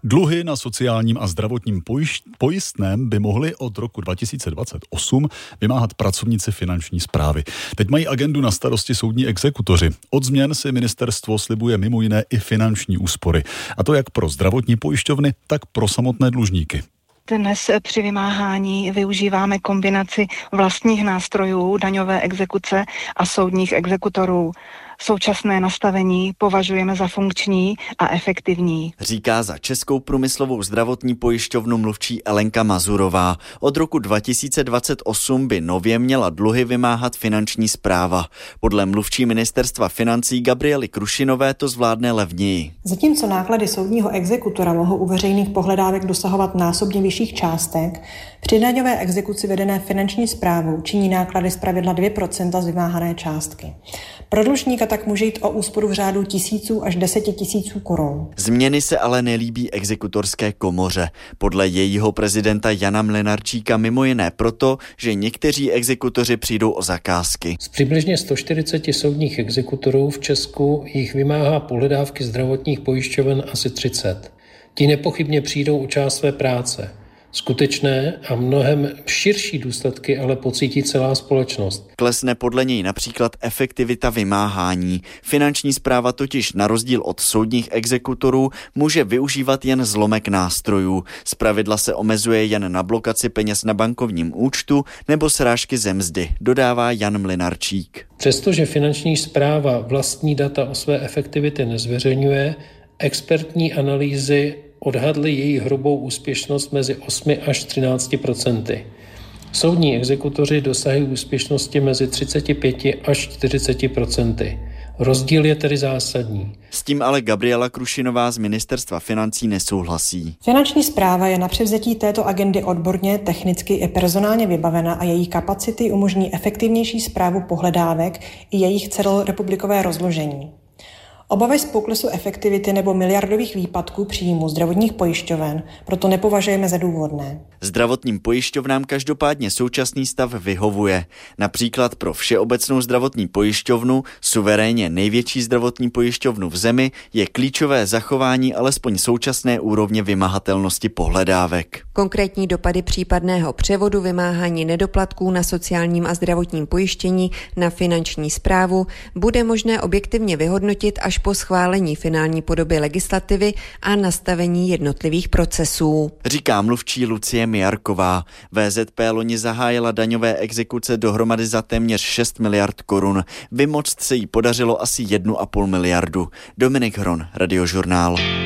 Dluhy na sociálním a zdravotním pojistném by mohli od roku 2028 vymáhat pracovníci finanční správy. Teď mají agendu na starosti soudní exekutoři. Od změn si ministerstvo slibuje mimo jiné i finanční úspory. A to jak pro zdravotní pojišťovny, tak pro samotné dlužníky. Dnes při vymáhání využíváme kombinaci vlastních nástrojů daňové exekuce a soudních exekutorů. Současné nastavení považujeme za funkční a efektivní. Říká za Českou průmyslovou zdravotní pojišťovnu mluvčí Elenka Mazurová. Od roku 2028 by nově měla dluhy vymáhat finanční správa. Podle mluvčí ministerstva financí Gabriely Krušinové to zvládne levněji. Zatímco náklady soudního exekutora mohou u veřejných pohledávek dosahovat násobně vyšších částek, při daňové exekuci vedené finanční správou činí náklady zpravidla 2% z vymáhané částky. Pro dlužníka tak může jít o úsporu v řádu tisíců až 10 000 korun. Změny se ale nelíbí exekutorské komoře. Podle jejího prezidenta Jana Mlynarčíka mimo jiné proto, že někteří exekutoři přijdou o zakázky. Z přibližně 140 soudních exekutorů v Česku jich vymáhá pohledávky zdravotních pojišťoven asi 30. Ti nepochybně přijdou o část své práce. Skutečné a mnohem širší důsledky ale pocítí celá společnost. Klesne podle něj například efektivita vymáhání. Finanční správa totiž na rozdíl od soudních exekutorů může využívat jen zlomek nástrojů. Zpravidla se omezuje jen na blokaci peněz na bankovním účtu nebo srážky ze mzdy, dodává Jan Mlynarčík. Přestože finanční správa vlastní data o své efektivitě nezveřejňuje, expertní analýzy odhadli její hrubou úspěšnost mezi 8 až 13%. Soudní exekutoři dosahují úspěšnosti mezi 35 až 40%. Rozdíl je tedy zásadní. S tím ale Gabriela Krušinová z ministerstva financí nesouhlasí. Finanční správa je na převzetí této agendy odborně, technicky i personálně vybavena a její kapacity umožní efektivnější správu pohledávek i jejich celorepublikové rozložení. Obavy z poklesu efektivity nebo miliardových výpadků příjmu zdravotních pojišťoven proto nepovažujeme za důvodné. Zdravotním pojišťovnám každopádně současný stav vyhovuje. Například pro Všeobecnou zdravotní pojišťovnu, suverénně největší zdravotní pojišťovnu v zemi, je klíčové zachování alespoň současné úrovně vymahatelnosti pohledávek. Konkrétní dopady případného převodu vymáhání nedoplatků na sociálním a zdravotním pojištění na finanční správu bude možné objektivně vyhodnotit až po schválení finální podoby legislativy a nastavení jednotlivých procesů. Říká mluvčí Lucie Mijarková. VZP loni zahájila daňové exekuce dohromady za téměř 6 miliard korun. Vymoct se jí podařilo asi 1,5 miliardu. Dominik Hron, Radiožurnál.